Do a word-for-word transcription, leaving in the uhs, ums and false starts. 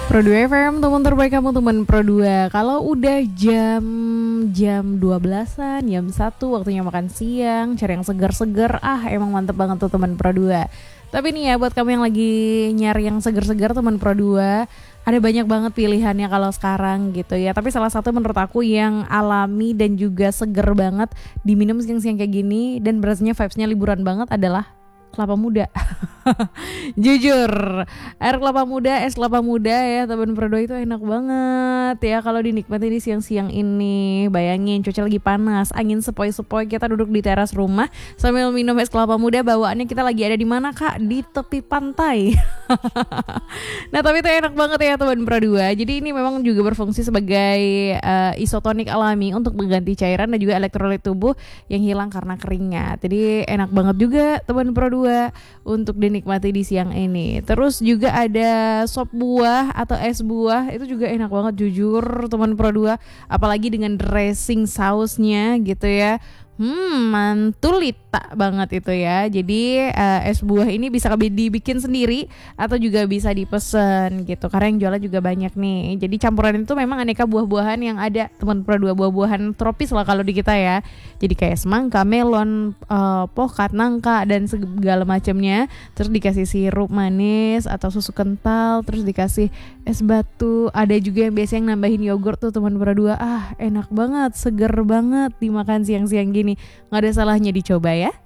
Pro dua F M, teman terbaik kamu, teman Pro dua. Kalau udah jam jam dua belasan, jam satu waktunya makan siang, cari yang segar-segar, ah emang mantep banget tuh teman Pro dua. Tapi nih ya, buat kamu yang lagi nyari yang segar-segar teman Pro dua, ada banyak banget pilihannya kalau sekarang gitu ya. Tapi salah satu menurut aku yang alami dan juga segar banget diminum siang-siang kayak gini dan berasanya vibes-nya liburan banget adalah kelapa muda. Jujur, air kelapa muda, es kelapa muda ya teman Pro dua itu enak banget ya kalau dinikmati di siang-siang ini. Bayangin cuaca lagi panas, angin sepoi-sepoi, kita duduk di teras rumah sambil minum es kelapa muda, bawaannya kita lagi ada di mana Kak? Di tepi pantai. Nah tapi itu enak banget ya teman Pro dua. Jadi ini memang juga berfungsi sebagai uh, isotonik alami untuk mengganti cairan dan juga elektrolit tubuh yang hilang karena keringat. Jadi enak banget juga teman Pro dua untuk dinikmati di siang ini. Terus juga ada sop buah atau es buah, itu juga enak banget jujur teman Pro dua, apalagi dengan dressing sausnya gitu ya. Hmm, mantulita banget itu ya. Jadi uh, es buah ini bisa dibikin sendiri atau juga bisa dipesen gitu. Karena yang jualnya juga banyak nih. Jadi campuran itu memang aneka buah-buahan yang ada teman Pro dua, buah-buahan tropis lah kalau di kita ya. Jadi kayak semangka, melon, uh, pokat, nangka dan segala macamnya. Terus dikasih sirup manis atau susu kental, terus dikasih es batu. Ada juga yang biasanya nambahin yogurt tuh teman Pro dua. Ah, enak banget, seger banget dimakan siang-siang gini. Nggak ada salahnya dicoba ya.